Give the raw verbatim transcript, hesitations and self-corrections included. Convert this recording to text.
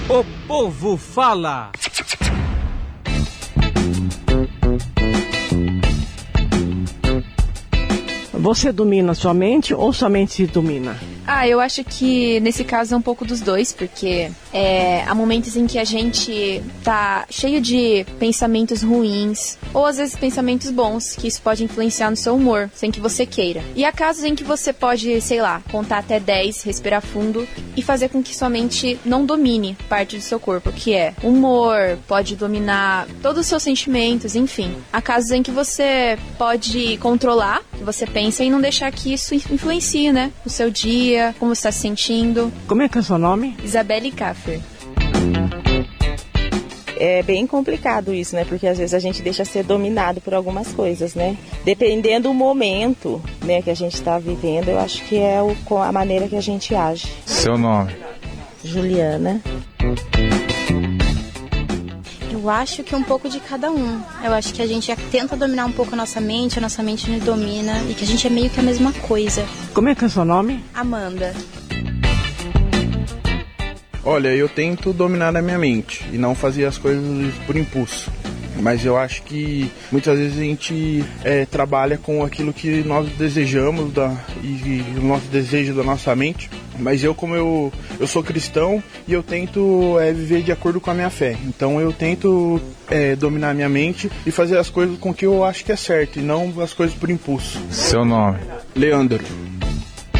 O povo fala. Você domina sua mente ou sua mente se domina? Ah, eu acho que nesse caso é um pouco dos dois, porque é, há momentos em que a gente tá cheio de pensamentos ruins, ou às vezes pensamentos bons, que isso pode influenciar no seu humor, sem que você queira. E há casos em que você pode, sei lá, contar até dez, respirar fundo e fazer com que sua mente não domine parte do seu corpo, que é humor, pode dominar todos os seus sentimentos, enfim. Há casos em que você pode controlar o que você pensa e não deixar que isso influencie, né, o seu dia, como você está se sentindo. Como é que é o seu nome? Isabelle Kaffer. É bem complicado isso, né? Porque às vezes a gente deixa ser dominado por algumas coisas, né? Dependendo do momento, né, que a gente está vivendo, eu acho que é o, a maneira que a gente age. Seu nome? Juliana. Eu acho que um pouco de cada um. Eu acho que a gente tenta dominar um pouco a nossa mente, a nossa mente nos domina e que a gente é meio que a mesma coisa. Como é que é o seu nome? Amanda. Olha, eu tento dominar a minha mente e não fazer as coisas por impulso. Mas eu acho que muitas vezes a gente é, trabalha com aquilo que nós desejamos da, e, e o nosso desejo da nossa mente. Mas eu, como eu, eu sou cristão e eu tento é, viver de acordo com a minha fé. Então eu tento é, dominar a minha mente e fazer as coisas com que eu acho que é certo e não as coisas por impulso. Seu nome? Leandro.